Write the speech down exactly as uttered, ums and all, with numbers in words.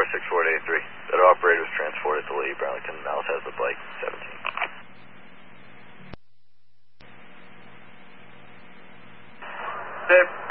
six four eight three. That operator was transported to Lady Burlington. Alice has the bike, seventeen. Dave.